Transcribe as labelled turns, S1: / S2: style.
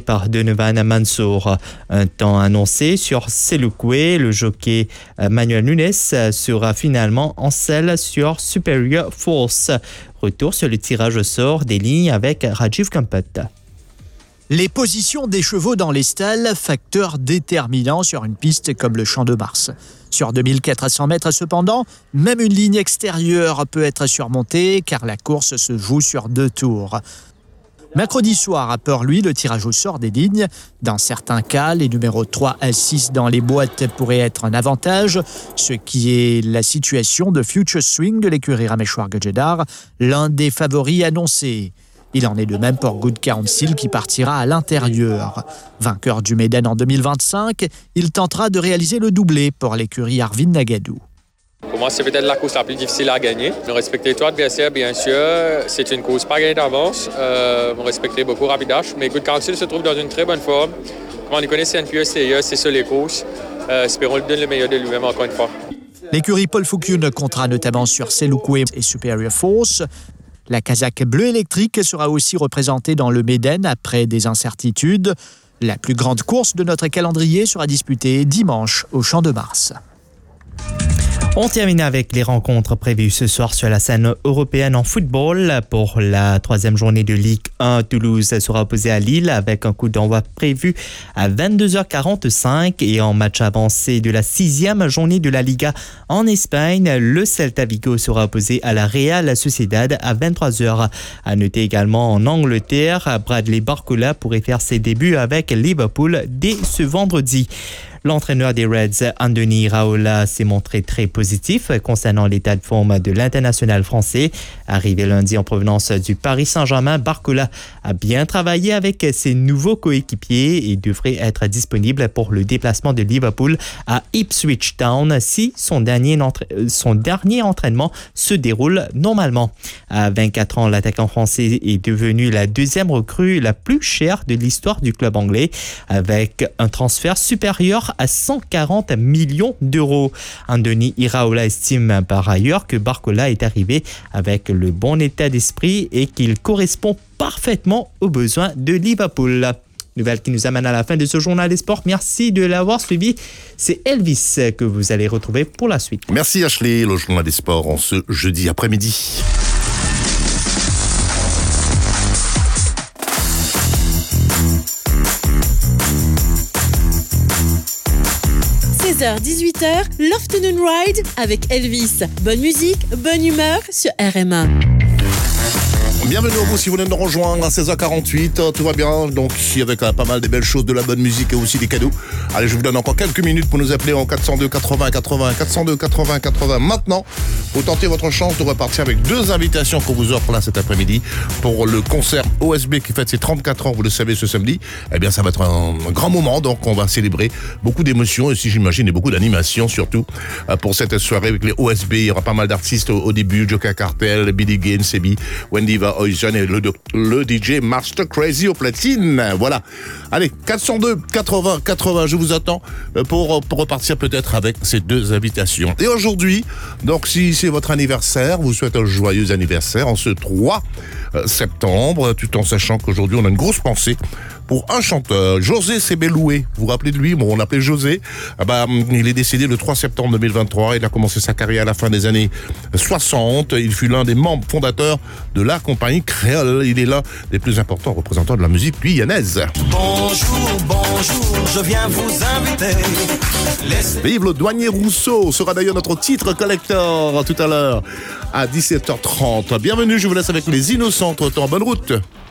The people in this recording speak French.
S1: par Donovan Mansour. Un temps annoncé sur Selukwe, le jockey Manuel Nunes sera finalement en selle sur Superior Force. Retour sur le tirage au sort des lignes avec Rajiv Kampot.
S2: Les positions des chevaux dans les stalles, facteur déterminant sur une piste comme le Champ de Mars. Sur 2400 mètres cependant, même une ligne extérieure peut être surmontée car la course se joue sur 2 tours. Mercredi soir, à Port-Louis, le tirage au sort des lignes. Dans certains cas, les numéros 3 à 6 dans les boîtes pourraient être un avantage, ce qui est la situation de Future Swing de l'écurie Rameshwar Gajadhar, l'un des favoris annoncés. Il en est de même pour Good Council qui partira à l'intérieur. Vainqueur du Méden en 2025, il tentera de réaliser le doublé pour l'écurie Arvind Nagadou.
S3: Pour moi, c'est peut-être la course la plus difficile à gagner. Me respecter toi, adversaire, bien sûr. C'est une course pas gagnée d'avance. Me respecter beaucoup Rapidash. Mais Good Council se trouve dans une très bonne forme. Comme on les connaît, c'est une pure sérieuse, c'est sur les courses. Espérons lui donner le meilleur de lui-même encore une fois.
S2: L'écurie Paul Foukyun comptera notamment sur Selukwe et Superior Force. La casaque bleue électrique sera aussi représentée dans le Méden après des incertitudes. La plus grande course de notre calendrier sera disputée dimanche au Champ de Mars.
S1: On termine avec les rencontres prévues ce soir sur la scène européenne en football. Pour la 3e journée de Ligue 1, Toulouse sera opposé à Lille avec un coup d'envoi prévu à 22h45. Et en match avancé de la 6e journée de la Liga en Espagne, le Celta Vigo sera opposé à la Real Sociedad à 23h. À noter également en Angleterre, Bradley Barcola pourrait faire ses débuts avec Liverpool dès ce vendredi. L'entraîneur des Reds, Andoni Iraola, s'est montré très positif concernant l'état de forme de l'international français. Arrivé lundi en provenance du Paris Saint-Germain, Barcola a bien travaillé avec ses nouveaux coéquipiers et devrait être disponible pour le déplacement de Liverpool à Ipswich Town si son dernier entraînement se déroule normalement. À 24 ans, l'attaquant français est devenu la 2e recrue la plus chère de l'histoire du club anglais avec un transfert supérieur à 140 millions d'euros. Andoni Iraola estime par ailleurs que Barcola est arrivé avec le bon état d'esprit et qu'il correspond parfaitement aux besoins de Liverpool. Nouvelle qui nous amène à la fin de ce journal des sports. Merci de l'avoir suivi. C'est Elvis que vous allez retrouver pour la suite.
S4: Merci Ashley, le journal des sports en ce jeudi après-midi.
S5: 16h-18h, l'Afternoon Ride avec Elvis. Bonne musique, bonne humeur sur RMA.
S4: Bienvenue à vous si vous venez de nous rejoindre à 16h48, tout va bien, donc ici avec pas mal de belles choses, de la bonne musique et aussi des cadeaux. Allez, je vous donne encore quelques minutes pour nous appeler en 402 80 80, 402 80 80 maintenant. Vous tentez votre chance de repartir avec 2 invitations qu'on vous offre là cet après-midi pour le concert OSB qui fête ses 34 ans, vous le savez, ce samedi. Eh bien, ça va être un grand moment, donc on va célébrer beaucoup d'émotions et si j'imagine et beaucoup d'animation surtout pour cette soirée avec les OSB. Il y aura pas mal d'artistes au début, Joker Cartel, Billy Gaines, Sebi, Wendy Va Ocean et le DJ Master Crazy au platine. Voilà. Allez, 402 80 80, je vous attends pour repartir peut-être avec ces 2 invitations. Et aujourd'hui, donc si c'est votre anniversaire, vous souhaite un joyeux anniversaire en ce 3 septembre, tout en sachant qu'aujourd'hui on a une grosse pensée pour un chanteur, José Sebeloué. Vous vous rappelez de lui? Bon, on l'appelait José. Il est décédé le 3 septembre 2023. Il a commencé sa carrière à la fin des années 60. Il fut l'un des membres fondateurs de la compagnie Créole. Il est l'un des plus importants représentants de la musique guyanaise.
S6: Bonjour, je viens vous inviter.
S4: Vive le douanier Rousseau sera d'ailleurs notre titre collector tout à l'heure à 17h30. Bienvenue, je vous laisse avec les innocents. Entre-temps, bonne route.